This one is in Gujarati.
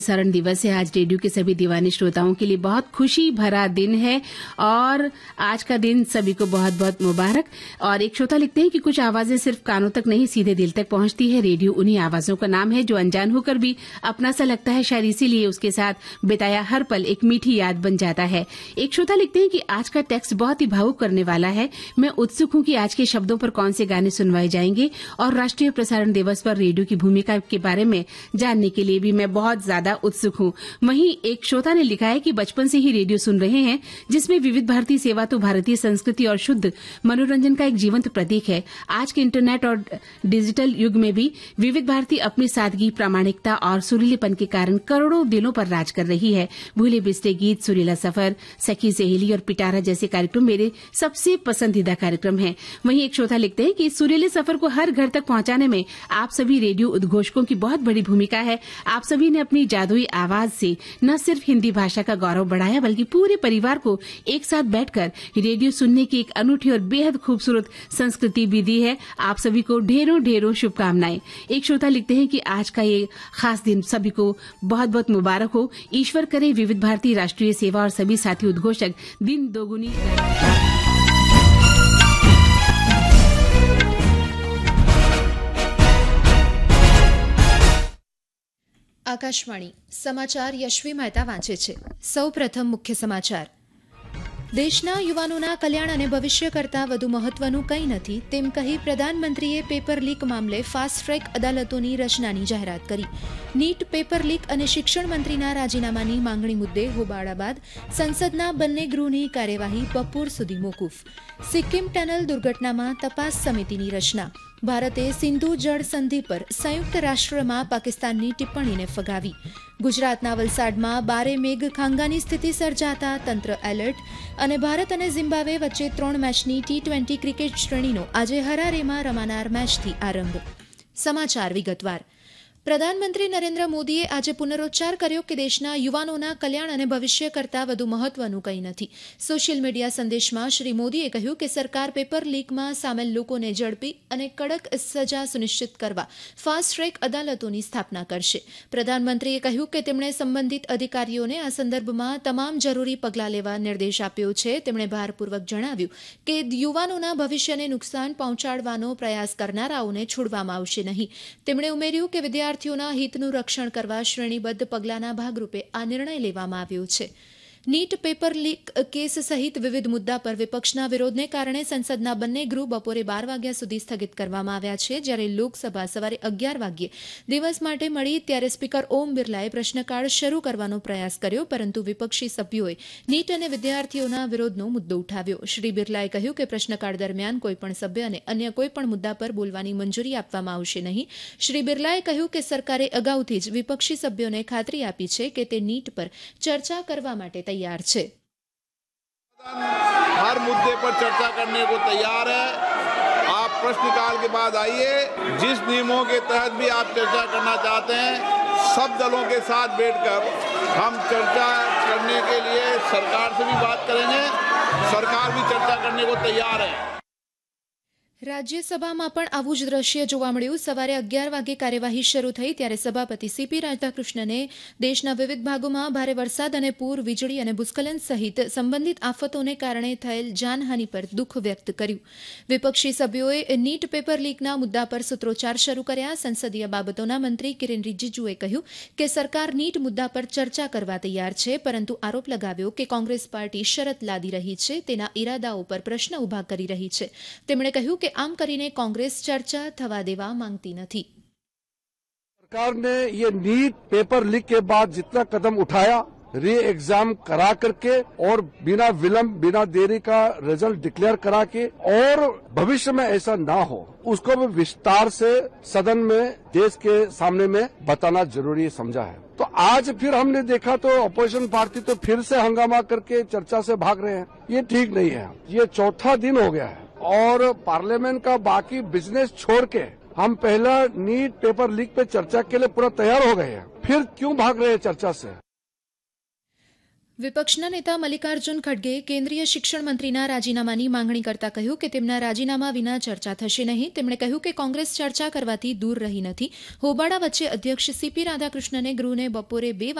प्रसारण दिवस है। आज रेडियो के सभी दीवाने श्रोताओं के लिए बहुत खुशी भरा दिन है और आज का दिन सभी को बहुत बहुत मुबारक। और एक श्रोता लिखते हैं कि कुछ आवाजें सिर्फ कानों तक नहीं सीधे दिल तक पहुंचती है। रेडियो उन्हीं आवाजों का नाम है जो अनजान होकर भी अपना सा लगता है, शायद इसीलिए उसके साथ बिताया हर पल एक मीठी याद बन जाता है। एक श्रोता लिखते हैं कि आज का टेक्स्ट बहुत ही भावुक करने वाला है। मैं उत्सुक हूं कि आज के शब्दों पर कौन से गाने सुनवाए जाएंगे और राष्ट्रीय प्रसारण दिवस पर रेडियो की भूमिका के बारे में जानने के लिए भी मैं बहुत ज्यादा उत्सुक हूं। वहीं एक श्रोता ने लिखा है कि बचपन से ही रेडियो सुन रहे हैं, जिसमें विविध भारती सेवा तो भारतीय संस्कृति और शुद्ध मनोरंजन का एक जीवंत प्रतीक है। आज के इंटरनेट और डिजिटल युग में भी विविध भारती अपनी सादगी, प्रामाणिकता और सुरीलेपन के कारण करोड़ों दिलों पर राज कर रही है। भूले बिसरे गीत, सुरीला सफर, सखी सहेली और पिटारा जैसे कार्यक्रम मेरे सबसे पसंदीदा कार्यक्रम हैं। वहीं एक श्रोता लिखते हैं कि सुरीले सफर को हर घर तक पहुंचाने में आप सभी रेडियो उद्घोषकों की बहुत बड़ी भूमिका है। आप सभी ने अपनी जादुई आवाज से न सिर्फ हिंदी भाषा का गौरव बढ़ाया, बल्कि पूरे परिवार को एक साथ बैठकर रेडियो सुनने की एक अनूठी और बेहद खूबसूरत संस्कृति भी दी है। आप सभी को ढेरों ढेरों शुभकामनाएं। एक श्रोता लिखते हैं कि आज का ये खास दिन सभी को बहुत बहुत मुबारक हो। ईश्वर करे विविध भारती राष्ट्रीय सेवा और सभी साथी उद्घोषक दिन दोगुनी। આકાશવાણી સમાચાર યશવી મહેતા વાંચે છે। સૌપ્રથમ મુખ્ય સમાચાર। દેશના યુવાનોના કલ્યાણ અને ભવિષ્ય કરતાં વધુ મહત્વનું કંઈ નથી તેમ કહી પ્રધાનમંત્રીએ પેપર લીક મામલે ફાસ્ટ ટ્રેક અદાલતોની રચનાની જાહેરાત કરી। નીટ પેપર લીક અને શિક્ષણ મંત્રીના રાજીનામાની માંગણી મુદ્દે હોબાળા બાદ સંસદના બંને ગૃહની કાર્યવાહી બપોર સુધી મોકૂફ। સિક્કિમ ટનલ દુર્ઘટનામાં તપાસ સમિતિની રચના। ભારતે સિંધુ જળ સંધિ પર સંયુક્ત રાષ્ટ્રમાં પાકિસ્તાનની ટિપ્પણીને ફગાવી। ગુજરાતના વલસાડમાં બારે મેઘ ખાંગાની સ્થિતિ સર્જાતા તંત્ર એલર્ટ। અને ભારત અને ઝિમ્બાબ્વે વચ્ચે 3 મેચની T20 ક્રિકેટ શ્રેણીનો આજે હરારેમાં રમાનાર મેચથી આરંભ। સમાચાર વિગતવાર। પ્રધાનમંત્રી નરેન્દ્ર મોદીએ આજે પુનરોચ્ચાર કર્યો કે દેશના યુવાનોના કલ્યાણ અને ભવિષ્ય કરતાં વધુ મહત્વનું કંઈ નથી। સોશિયલ મીડિયા સંદેશમાં શ્રી મોદીએ કહ્યું કે સરકાર પેપર લીકમાં સામેલ લોકોને ઝડપી અને કડક સજા સુનિશ્ચિત કરવા ફાસ્ટ ટ્રેક અદાલતોની સ્થાપના કરશે। પ્રધાનમંત્રીએ કહ્યું કે તેમણે સંબંધિત અધિકારીઓને આ સંદર્ભમાં તમામ જરૂરી પગલાં લેવા નિર્દેશ આપ્યો છે। તેમણે ભારપૂર્વક જણાવ્યું કે યુવાનોના ભવિષ્યને નુકસાન પહોંચાડવાનો પ્રયાસ કરનારાઓને છોડવામાં આવશે નહીં। તેમણે ઉમેર્યું કે વિદ્યાર્થીઓના હિતનું રક્ષણ કરવા શ્રેણીબદ્ધ પગલાંના ભાગરૂપે આ નિર્ણય લેવામાં આવ્યો છે। નીટ પેપર લીક કેસ સહિત વિવિધ મુદ્દા પર વિપક્ષના વિરોધને કારણે સંસદના બંને ગૃહ બપોરે 12 વાગ્યા સુધી સ્થગિત કરવામાં આવ્યા છે। જ્યારે લોકસભા સવારે 11 વાગ્યે દિવસ માટે મળી ત્યારે સ્પીકર ઓમ બિરલાએ પ્રશ્નકાળ શરૂ કરવાનો પ્રયાસ કર્યો, પરંતુ વિપક્ષી સભ્યોએ નીટ અને વિદ્યાર્થીઓના વિરોધનો મુદ્દો ઉઠાવ્યો। શ્રી બિરલાએ કહ્યું કે પ્રશ્નકાળ દરમિયાન કોઈપણ સભ્યને અન્ય કોઈપણ મુદ્દા પર બોલવાની મંજૂરી આપવામાં આવશે નહીં। શ્રી બિરલાએ કહ્યું કે સરકારે અગાઉથી જ વિપક્ષી સભ્યોને ખાતરી આપી છે કે તે નીટ પર ચર્ચા કરવા માટે तैयार है। हर मुद्दे पर चर्चा करने को तैयार है। आप प्रश्नकाल के बाद आइए, जिस नियमों के तहत भी आप चर्चा करना चाहते हैं, सब दलों के साथ बैठकर हम चर्चा करने के लिए सरकार से भी बात करेंगे। सरकार भी चर्चा करने को तैयार है। રાજ્યસભામાં પણ આવું જ દ્રશ્ય જોવા મળ્યું। સવારે 11 વાગે કાર્યવાહી શરૂ થઈ ત્યારે સભાપતિ સીપી રાધાકૃષ્ણને દેશના વિવિધ ભાગોમાં ભારે વરસાદ અને પૂર, વીજળી અને ભૂસ્ખલન સહિત સંબંધિત આફતોને કારણે થયેલ જાનહાનિ પર દુઃખ વ્યક્ત કર્યું। વિપક્ષી સભ્યોએ નીટ પેપર લીકના મુદ્દા પર સૂત્રોચ્ચાર શરૂ કર્યા। સંસદીય બાબતોના મંત્રી કિરેન રિજિજુએ કહ્યું કે સરકાર નીટ મુદ્દા પર ચર્ચા કરવા તૈયાર છે, પરંતુ આરોપ લગાવ્યો કે કોંગ્રેસ પાર્ટી શરત લાદી રહી છે, તેના ઇરાદાઓ પર પ્રશ્ન ઉભા કરી રહી છે। તેમણે કહ્યું કે आम करीने कांग्रेस चर्चा थवा देवा मांगती नहीं। सरकार ने ये नीट पेपर लीक के बाद जितना कदम उठाया, री एग्जाम करा करके और बिना विलंब, बिना देरी का रिजल्ट डिक्लेयर करा के, और भविष्य में ऐसा ना हो उसको भी विस्तार से सदन में देश के सामने में बताना जरूरी समझा है। तो आज फिर हमने देखा तो अपोजिशन पार्टी तो फिर से हंगामा करके चर्चा से भाग रहे हैं। ये ठीक नहीं है। ये चौथा दिन हो गया है और पार्लियामेंट का बाकी बिजनेस छोड़ के हम पहला नीट पेपर लीक पे चर्चा के लिए पूरा तैयार हो गए हैं। फिर क्यों भाग रहे हैं चर्चा से? વિપક્ષના નેતા મલ્લિકાર્જુન ખડગેએ કેન્દ્રીય શિક્ષણ મંત્રીના રાજીનામાની માંગણી કરતા કહ્યું કે તેમના રાજીનામા વિના ચર્ચા થશે નહીં. તેમણે કહ્યું કે કોંગ્રેસ ચર્ચા કરવાથી દૂર રહી નથી. હોબાળા વચ્ચે અધ્યક્ષ સીપી રાધાકૃષ્ણને ગૃહને બપોરે 2